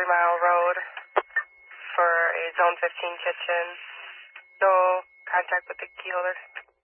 Mile Road for a Zone 15 kitchen. No contact with the key holder.